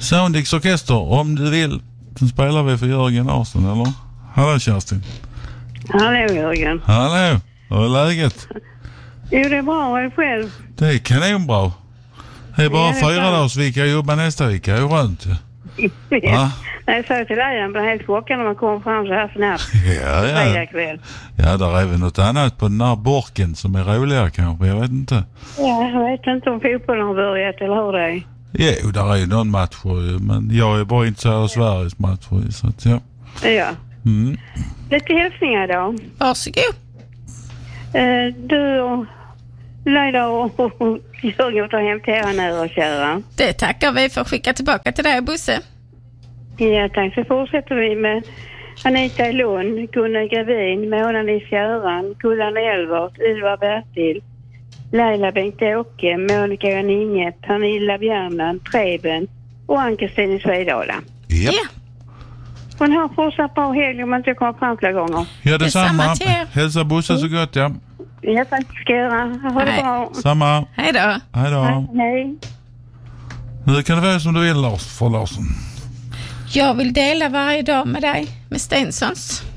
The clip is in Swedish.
Soundix Orkester, om du vill. Sen spelar vi för Jörgen Larsson, eller? Hallå Kerstin. Hallå Jörgen. Hallå, hur är läget? Jo, det är bra, är själv. Det är kanonbra. Det är bara 4 dagars vecka, jobba nästa vecka. Det är skönt. Ja. Jag sa till dig, jag blev helt chockad när man kom fram så här snabbt. Ja, där är väl något annat på den här borken som är roligare kanske, jag vet inte. Ja, jag vet inte om fotbollen har börjat eller hur det är. Jo, där är ju någon match, men jag är bara intresserad av Sveriges match. Så att, ja. Ja. Lite hälsningar då. Varsågod. Du och Laila och Jörgen tar hem till er nu och köra. Det tackar vi för att skicka tillbaka till dig, Bosse. Ja, tack. Så fortsätter vi med Anita Lund, Gunnar Gravin, Mona-Lis Göran, Gullan Elvert, Ylva Bertil, Laila Bengt-Åke, Monica Janinge, Pernilla Bjärnan, Preben och Ann-Kristin i Svedala. Ja. Hon har fortsatt bra helg om man inte kommer fram flera gånger. Ja, detsamma. Hälsa Bosse så gott, ja. Ja, tack ska jag göra. Ha det bra. Samma. Hej då. Hej då. Hej. Nu kan det vara som du vill, Larsson. Jag vill dela varje dag med dig med Stensons.